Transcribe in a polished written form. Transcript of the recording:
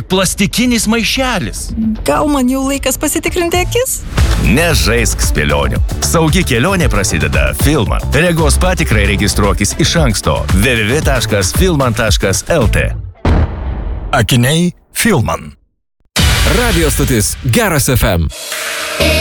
plastikinis maišelis. Gal man jau laikas pasitikrinti akis? Nežaisk spėlionių. Saugi kelionė prasideda Filman. Regos patikrai registruokis iš anksto www.filman.lt. Akiniai Filman. Radio stotis Geras FM.